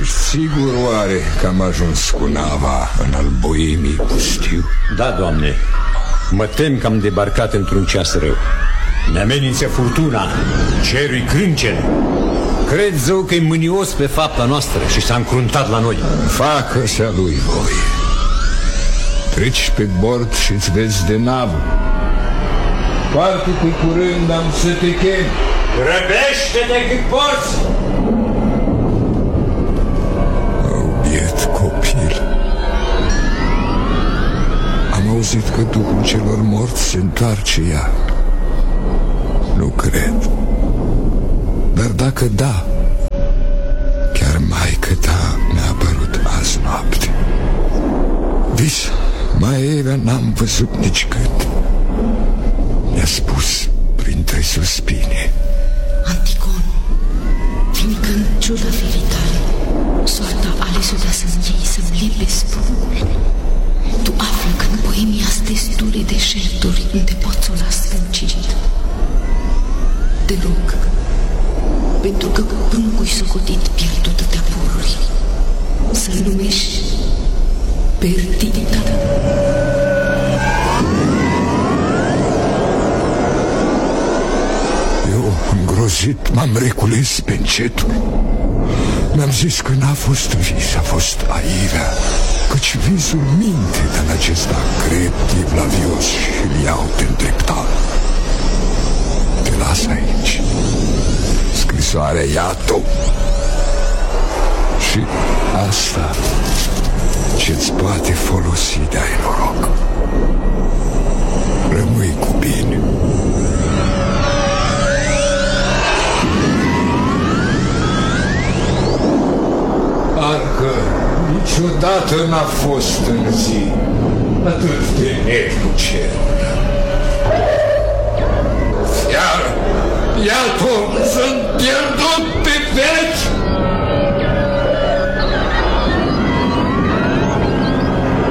Ești sigur oare că am ajuns cu nava în al Boemii pustiu? Da, Doamne. Mă tem că am debarcat într-un ceas rău. Ne amenință furtuna, cerul-i crâncen. Cred zău că-i mânios pe fapta noastră și s-a încruntat la noi. Facă-se-a lui voie. Treci pe bord și-ți vezi de navă. Foarte cu curând am să te chem. Grăbește-te cât poți! O, biet copil. Am auzit că Duhul celor morți se întoarce iar. Nu cred. Dar dacă da, chiar maică ta mi-a apărut azi noapte. Vis, mai Eva n-am văzut nici când. Mi-a spus printre suspine: Anticon, fiindcă în ciuda firii tale soarta a ales-o de-a să-mi iei, să-mi lepezi pruncul, tu află că în Boemia sunt destule deșerturi unde poți o las stâncit. Te rog, pentru că pruncul-i socotit pierd atâtea pururi, să-l numești Perdita. Eu, îngrozit, m-am recules pe încetul. Mi-am zis că n-a fost vis, a fost airea, căci visul minte, dar acesta cred evlavios și-l iau pe îndreptar. Te las aici. Scrisoarea ia-tu. Și asta ce-ți poate folosi de-ai noroc. Rămâi cu bine. Parcă niciodată n-a fost în zi atât de neplăcere. Iar, iată, sunt pierdut!